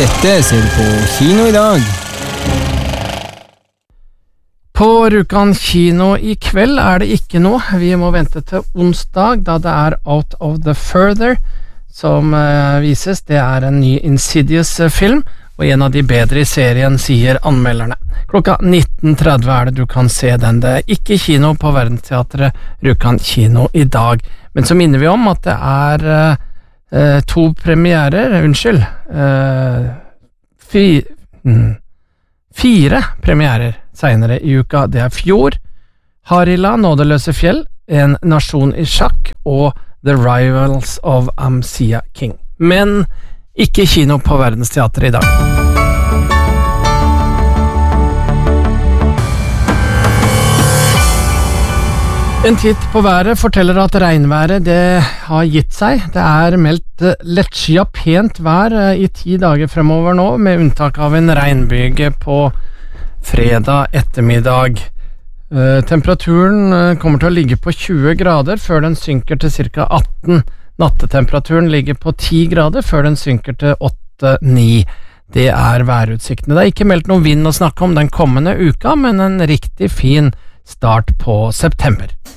Dette ser du på kino i dag. På Rjukan kino i kveld det ikke noe. Vi må vente til onsdag, da det Out of the Further som vises. Det en ny Insidious-film, og en av de bedre i serien, sier anmelderne. Klokka 19:30 det du kan se den. Det ikke kino på Verdensteatret Rjukan kino i dag. Men så minner vi om at det to premierer, fire premierer senere i uka. Det Fjord, Harila, Nådeløse fjell, En nasjon i sjakk og The Rivals of Amsia King. Men ikke kino på Verdensteatret i dag. En titt på været forteller at regnværet det har gitt seg. Det meldt lettskyet pent vær i 10 dager fremover nå, med unntak av en regnbyge på fredag ettermiddag. Temperaturen kommer til å ligge på 20 grader før den synker til ca. 18. Nattetemperaturen ligger på 10 grader før den synker til 8-9. Det værutsiktene. Det ikke meldt noen vind å snakke om den kommende uka, men en riktig fin start på september.